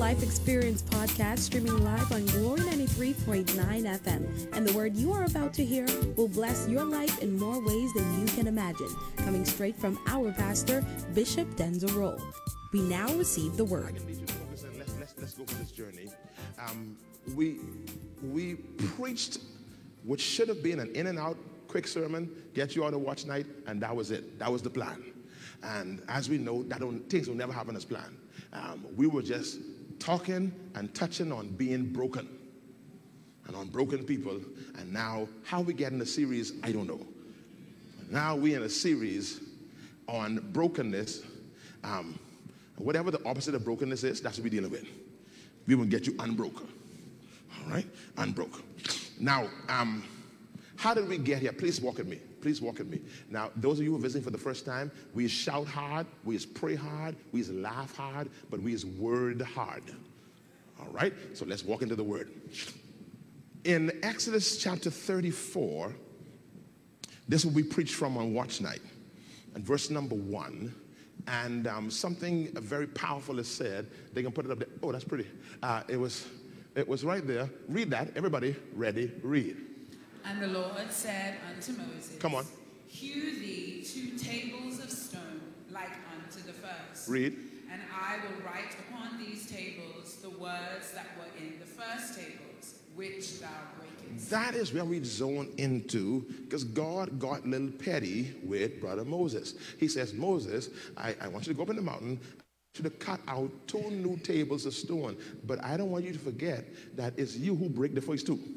Life Experience podcast streaming live on Glory 93.9 FM. And the word you are about to hear will bless your life in more ways than you can imagine. Coming straight from our pastor, Bishop Denzel Rolle. We now receive the word. Let's go for this journey. We preached what should have been an in and out quick sermon, get you out of watch night, and that was it. That was the plan. And as we know, things will never happen as planned. We were just talking and touching on being broken and on broken people. And now, how we get in the series, I don't know. Now we're in a series on brokenness. Whatever the opposite of brokenness is, that's what we're dealing with. We will get you unbroken. All right? Unbroken. Now, how did we get here? Please walk with me. Please walk with me. Now, those of you who are visiting for the first time, we shout hard, we pray hard, we laugh hard, but we word hard. All right? So let's walk into the word. In Exodus chapter 34, this will be preached from on watch night. And verse number 1. And something very powerful is said. They can put it up there. Oh, that's pretty. It was right there. Read that. Everybody ready? Read. And the Lord said unto Moses, come on. Hew thee 2 tables of stone like unto the first. Read. And I will write upon these tables the words that were in the first tables, which thou breakest. That is where we zone into, because God got a little petty with brother Moses. He says, Moses, I want you to go up in the mountain. I want you to cut out 2 new tables of stone. But I don't want you to forget that it's you who break the first 2.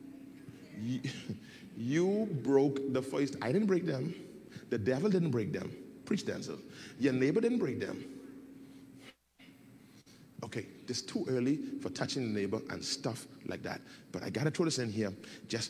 You broke the first. I didn't break them. The devil didn't break them. Preach, Denzel. Your neighbor didn't break them. Okay, it's too early for touching the neighbor and stuff like that. But I got to throw this in here just